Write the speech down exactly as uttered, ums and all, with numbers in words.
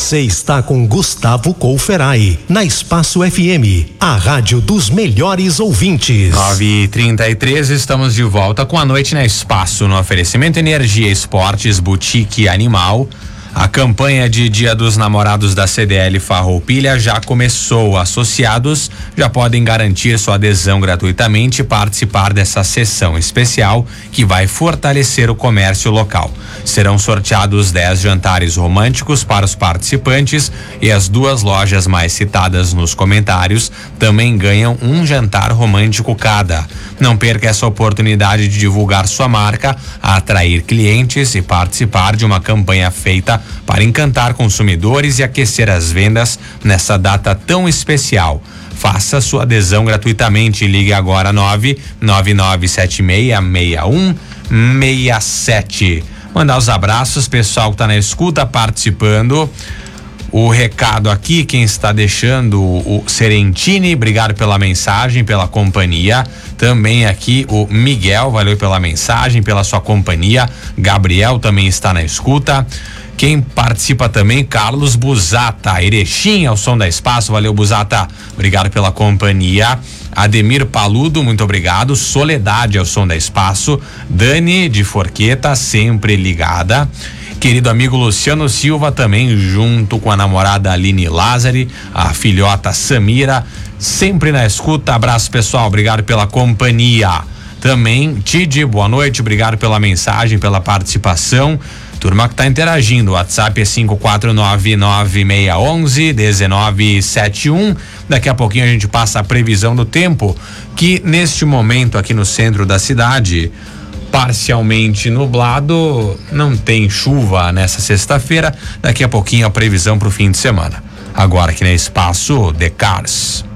Você está com Gustavo Couferai, na Espaço F M, a rádio dos melhores ouvintes. nove e trinta e três, estamos de volta com a noite na Espaço, no oferecimento Energia Esportes, Boutique Animal. A campanha de Dia dos Namorados da C D L Farroupilha já começou. Associados já podem garantir sua adesão gratuitamente e participar dessa sessão especial que vai fortalecer o comércio local. Serão sorteados dez jantares românticos para os participantes e as duas lojas mais citadas nos comentários também ganham um jantar romântico cada. Não perca essa oportunidade de divulgar sua marca, atrair clientes e participar de uma campanha feita para encantar consumidores e aquecer as vendas nessa data tão especial. Faça sua adesão gratuitamente. Ligue agora nove nove nove sete seis seis um seis sete. Mandar os abraços, pessoal que está na escuta participando. O recado aqui, quem está deixando, o Serentini, obrigado pela mensagem, pela companhia. Também aqui o Miguel, valeu pela mensagem, pela sua companhia. Gabriel também está na escuta. Quem participa também, Carlos Buzata, Erechim, ao som da Espaço, valeu Buzata, obrigado pela companhia. Ademir Paludo, muito obrigado. Soledade, ao som da Espaço. Dani de Forqueta, sempre ligada. Querido amigo Luciano Silva também, junto com a namorada Aline Lázari, a filhota Samira, sempre na escuta. Abraço, pessoal, obrigado pela companhia. Também Tide, boa noite, obrigado pela mensagem, pela participação. Turma que tá interagindo, o WhatsApp é cinco quatro nove nove seis um um um nove sete um. Daqui a pouquinho a gente passa a previsão do tempo, que neste momento aqui no centro da cidade, parcialmente nublado, não tem chuva nessa sexta-feira. Daqui a pouquinho a previsão para o fim de semana. Agora aqui no Espaço The Cars.